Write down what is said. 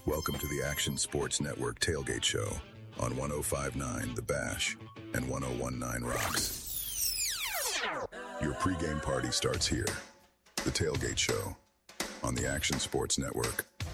Welcome to the Action Sports Network Tailgate Show on 105.9 The Bash and 101.9 Rocks. Your pregame party starts here. The Tailgate Show on the Action Sports Network.